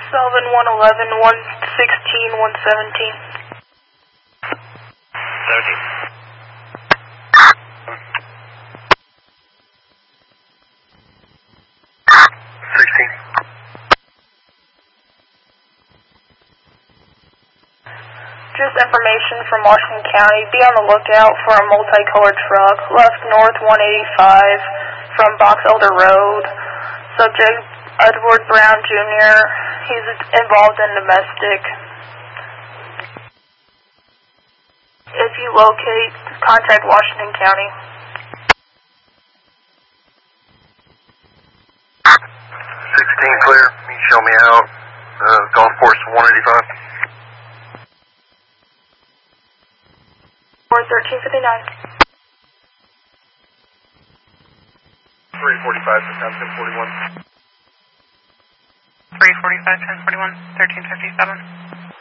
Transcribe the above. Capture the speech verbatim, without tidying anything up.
Sullivan one eleven, one sixteen, one seventeen. seventeen. sixteen. Just information from Washington County. Be on the lookout for a multicolored truck left north one eighty-five from Box Elder Road. Subject Edward Brown Junior He's involved in domestic. If you locate, contact Washington County. sixteen clear. Can you show me out? Uh, golf course one eighty-five. Or thirteen fifty-nine. three forty-five, ten forty-one. three forty-five, ten forty-one, thirteen fifty-seven.